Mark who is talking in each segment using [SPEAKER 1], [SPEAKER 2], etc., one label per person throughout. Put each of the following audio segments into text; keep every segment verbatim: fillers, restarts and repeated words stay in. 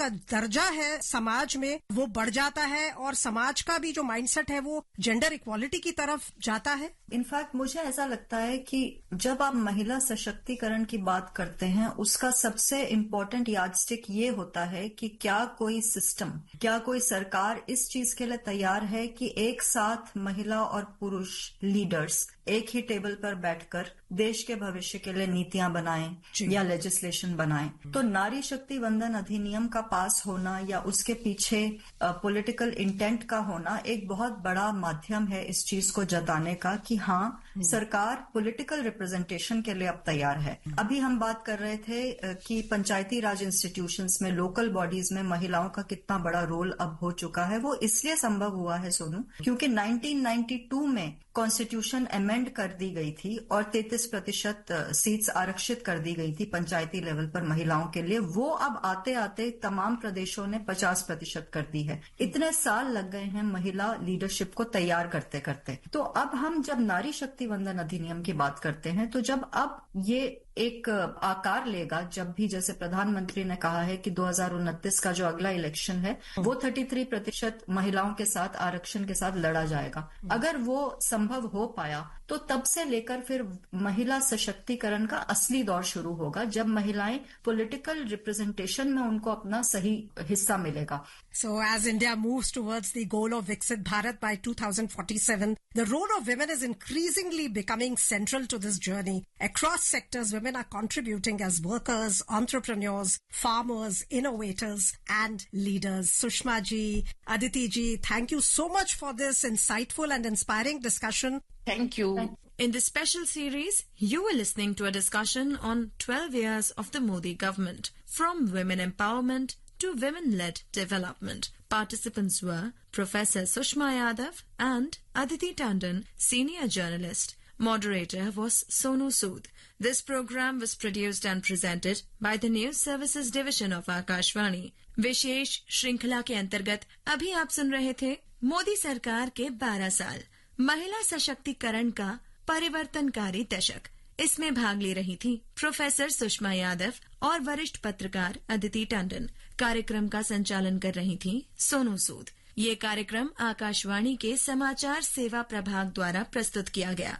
[SPEAKER 1] का दर्जा है समाज में वो बढ़ जाता है और समाज का भी जो माइंडसेट है वो जेंडर इक्वालिटी की तरफ जाता है?
[SPEAKER 2] इनफैक्ट मुझे ऐसा लगता है कि जब आप महिला सशक्तिकरण की बात करते हैं उसका सबसे इम्पोर्टेंट यार्डस्टिक ये होता है कि क्या कोई सिस्टम, क्या कोई सरकार इस चीज के लिए तैयार है कि एक साथ महिला और पुरुष लीडर्स एक ही टेबल पर बैठकर देश के भविष्य के लिए नीतियां बनाएं या लेजिस्लेशन बनाएं। तो नारी शक्ति वंदन अधिनियम का पास होना या उसके पीछे पॉलिटिकल इंटेंट का होना एक बहुत बड़ा माध्यम है इस चीज को जताने का कि हाँ, सरकार पॉलिटिकल रिप्रेजेंटेशन के लिए अब तैयार है। अभी हम बात कर रहे थे कि पंचायती राज इंस्टीट्यूशंस में, लोकल बॉडीज में महिलाओं का कितना बड़ा रोल अब हो चुका है। वो इसलिए संभव हुआ है सोनू, क्योंकि नाइनटीन नाइंटी टू में कॉन्स्टिट्यूशन अमेंड कर दी गई थी और तैंतीस प्रतिशत सीट्स आरक्षित कर दी गई थी पंचायती लेवल पर महिलाओं के लिए। वो अब आते आते तमाम प्रदेशों ने पचास प्रतिशत कर दी है। इतने साल लग गए हैं महिला लीडरशिप को तैयार करते करते। तो अब हम जब नारी शक्ति वंदन अधिनियम की बात करते हैं तो जब अब ये एक आकार लेगा, जब भी जैसे प्रधानमंत्री ने कहा है कि दो हज़ार उनतीस का जो अगला इलेक्शन है वो तैंतीस प्रतिशत महिलाओं के साथ आरक्षण के साथ लड़ा जाएगा। अगर वो संभव हो पाया तो तब से लेकर फिर महिला सशक्तिकरण का असली दौर शुरू होगा, जब महिलाएं पॉलिटिकल रिप्रेजेंटेशन में उनको अपना सही हिस्सा मिलेगा।
[SPEAKER 1] So as India moves towards the goal of Viksit Bharat by two thousand forty-seven, the role of women is increasingly becoming central to this journey. Across sectors, women are contributing as workers, entrepreneurs, farmers, innovators, and leaders. Sushma ji, Aditi ji, thank you so much for this insightful and inspiring discussion.
[SPEAKER 2] Thank you.
[SPEAKER 3] In this special series, you were listening to a discussion on twelve years of the Modi government, from women empowerment to women-led development. Participants were Professor Sushma Yadav and Aditi Tandon, senior journalist. Moderator was Sonu Sood. This program was produced and presented by the News Services Division of Akashvani. विशेष श्रृंखला के अंतर्गत अभी आप सुन रहे थे मोदी सरकार के बारह साल, महिला सशक्तिकरण का परिवर्तनकारी दशक। इसमें भाग ले रही थी प्रोफेसर सुषमा यादव और वरिष्ठ पत्रकार अदिति टंडन। कार्यक्रम का संचालन कर रही थी सोनू सूद। ये कार्यक्रम आकाशवाणी के समाचार सेवा प्रभाग द्वारा प्रस्तुत किया गया।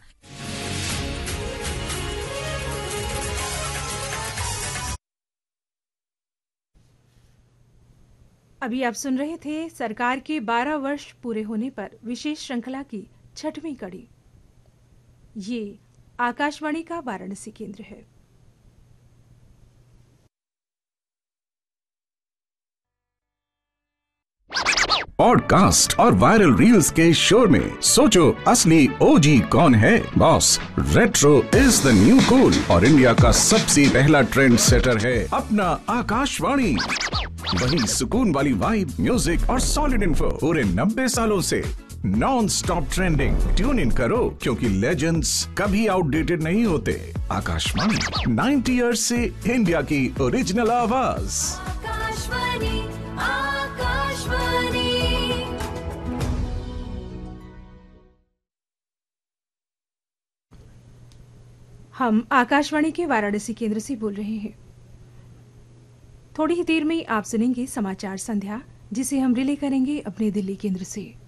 [SPEAKER 4] अभी आप सुन रहे थे सरकार के बारह वर्ष पूरे होने पर विशेष श्रृंखला की छठवीं कड़ी। ये आकाशवाणी का वाराणसी केंद्र है।
[SPEAKER 5] पॉडकास्ट और वायरल रील्स के शोर में सोचो असली ओजी कौन है। Boss, retro is the new cool और इंडिया का सबसे पहला ट्रेंड सेटर है अपना आकाशवाणी। वही सुकून वाली वाइब, म्यूजिक और सॉलिड इन्फो पूरे नब्बे सालों से non stop trending. Tune in करो क्योंकि लेजेंड्स कभी आउटडेटेड नहीं होते। आकाशवाणी, नब्बे इयर्स से इंडिया की ओरिजिनल आवाज।
[SPEAKER 6] आकाशवाणी, आकाशवाणी।
[SPEAKER 4] हम आकाशवाणी के वाराणसी केंद्र से बोल रहे हैं। थोड़ी ही देर में आप सुनेंगे समाचार संध्या, जिसे हम रिले करेंगे अपने दिल्ली केंद्र से।